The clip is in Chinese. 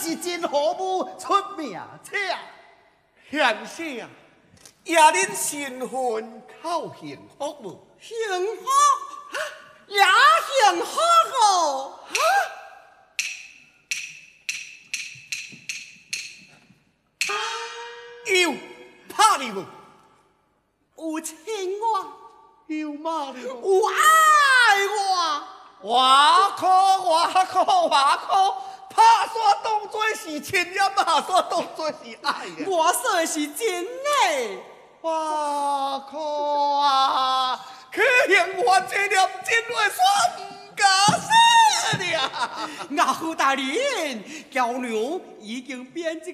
是真好母出名车。 贤婿啊，也恁新婚靠幸福无？ 幸福，也幸福哦。 有怕你无？ 有亲我， 有骂你无？ 有爱我。 哇靠！拍煞当作是亲，也骂煞当作是爱呀！ 我说的是真的。 哇靠啊！可幸我这念真话煞唔假说了。 岳父大人，娇娘已经变